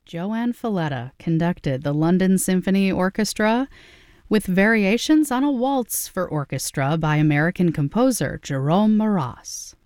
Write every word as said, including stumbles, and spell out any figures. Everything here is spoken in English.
Joanne Falletta conducted the London Symphony Orchestra with variations on a waltz for orchestra by American composer Jerome Moross.